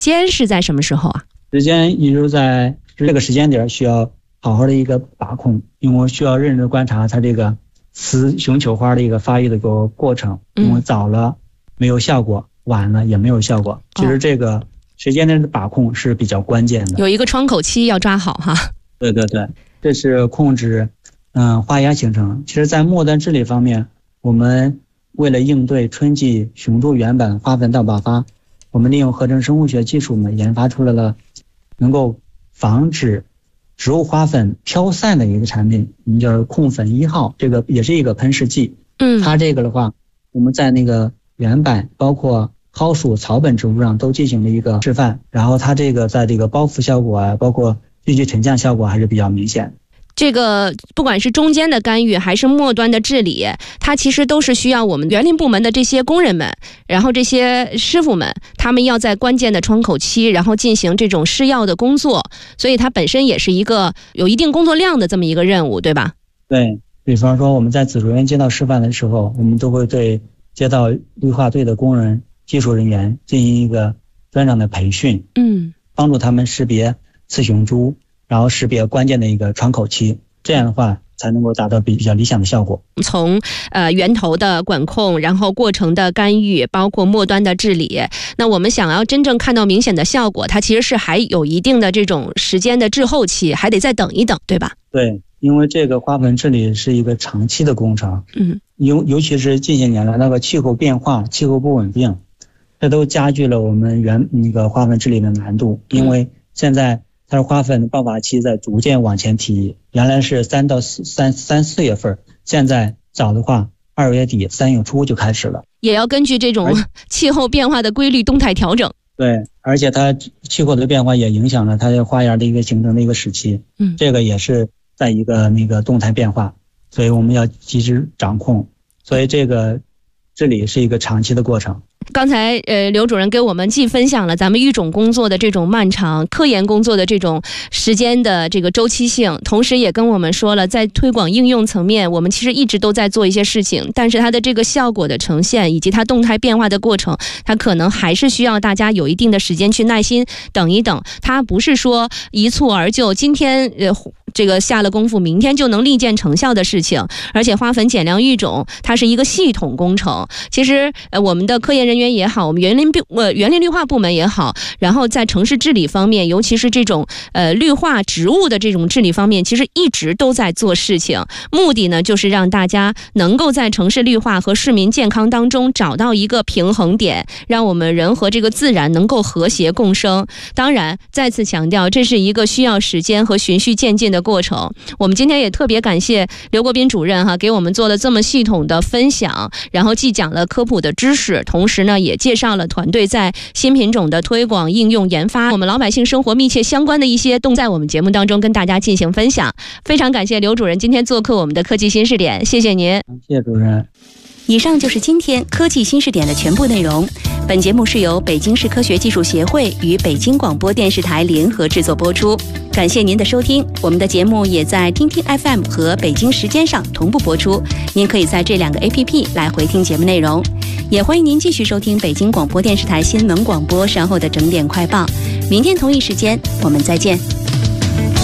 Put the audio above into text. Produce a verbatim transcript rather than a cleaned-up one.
间是在什么时候啊？ 时间也就是在这个时间点需要好好的一个把控，因为我需要认真的观察它这个雌雄球花的一个发育的一个过程，因为早了没有效果，晚了也没有效果。其实这个时间的把控是比较关键的， 有一个窗口期要抓好哈。 对对对，这是控制嗯花芽形成。其实在末端治理方面，我们为了应对春季雄株原版花粉大爆发，我们利用合成生物学技术呢，研发出来了能够防止植物花粉飘散的一个产品，我们叫控粉一号，这个也是一个喷试剂。 嗯， 它这个的话，我们在那个原版包括蒿属草本植物上都进行了一个示范，然后它这个在这个包覆效果啊，包括聚集沉降效果还是比较明显。 这个不管是中间的干预还是末端的治理，它其实都是需要我们园林部门的这些工人们，然后这些师傅们，他们要在关键的窗口期然后进行这种施药的工作，所以它本身也是一个有一定工作量的这么一个任务，对吧？ 对，比方说我们在紫竹园街道示范的时候，我们都会对街道绿化队的工人技术人员进行一个专场的培训， 嗯， 帮助他们识别雌雄株，然后识别关键的一个窗口期，这样的话才能够达到比较理想的效果。 从呃源头的管控，然后过程的干预，包括末端的治理，那我们想要真正看到明显的效果，它其实是还有一定的这种时间的滞后期，还得再等一等，对吧？ 对，因为这个花粉治理是一个长期的工程， 嗯， 尤尤其是近些年来那个气候变化、气候不稳定，这都加剧了我们原那个花粉治理的难度，因为现在它的花粉爆发期在逐渐往前提，原来是三到四三三四月份，现在早的话二月底三月初就开始了， 也要根据这种气候变化的规律动态调整。 对，而且它气候的变化也影响了它的花芽的一个形成的一个时期， 嗯， 这个也是在一个那个动态变化，所以我们要及时掌控，所以这个治理是一个长期的过程。 刚才呃，刘主任给我们既分享了咱们育种工作的这种漫长，科研工作的这种时间的这个周期性，同时也跟我们说了，在推广应用层面，我们其实一直都在做一些事情，但是它的这个效果的呈现以及它动态变化的过程，它可能还是需要大家有一定的时间去耐心等一等。它不是说一蹴而就，今天呃。这个下了功夫，明天就能立见成效的事情，而且花粉减量育种它是一个系统工程。其实呃，我们的科研人员也好，我们园林部呃园林绿化部门也好，然后在城市治理方面，尤其是这种呃绿化植物的这种治理方面，其实一直都在做事情。目的呢，就是让大家能够在城市绿化和市民健康当中找到一个平衡点，让我们人和这个自然能够和谐共生。当然，再次强调，这是一个需要时间和循序渐进的过程。我们今天也特别感谢刘国斌主任哈，给我们做了这么系统的分享，然后既讲了科普的知识，同时呢也介绍了团队在新品种的推广、应用、研发，我们老百姓生活密切相关的一些动在我们节目当中跟大家进行分享。非常感谢刘主任今天做客我们的科技新视点，谢谢您。 谢谢主任。 以上就是今天科技新视点的全部内容。本节目是由北京市科学技术协会与北京广播电视台联合制作播出，感谢您的收听。我们的节目也在听听 F M 和北京时间上同步播出，您可以在这两个 A P P 来回听节目内容。也欢迎您继续收听北京广播电视台新闻广播稍后的整点快报。明天同一时间我们再见。